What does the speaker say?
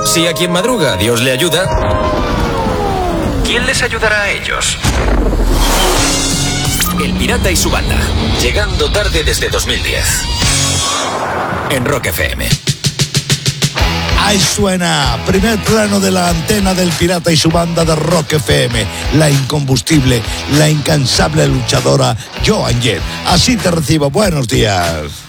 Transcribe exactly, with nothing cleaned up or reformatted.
Si a quien madruga Dios le ayuda, ¿quién les ayudará a ellos? El Pirata y su banda, llegando tarde desde dos mil diez. En Rock F M. Ahí suena, primer plano de la antena del Pirata y su banda de Rock F M, la incombustible, la incansable luchadora Joan Jett. Así te recibo, buenos días.